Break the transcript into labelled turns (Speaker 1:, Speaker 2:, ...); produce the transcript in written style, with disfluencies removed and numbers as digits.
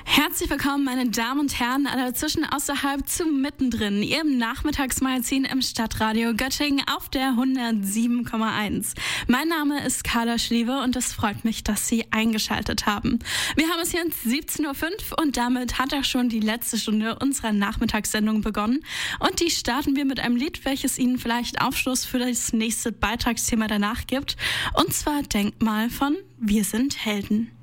Speaker 1: Herzlich willkommen, meine Damen und Herren, alle dazwischen, außerhalb zu mittendrin, Ihrem Nachmittagsmagazin im Stadtradio Göttingen auf der 107,1. Mein Name ist Carla Schliewe und es freut mich, dass Sie eingeschaltet haben. Wir haben es jetzt 17.05 Uhr und damit hat auch schon die letzte Stunde unserer Nachmittagssendung begonnen. Und die starten wir mit einem Lied, welches Ihnen vielleicht Aufschluss für das nächste Beitragsthema danach gibt. Und zwar Denkmal von Wir sind Helden.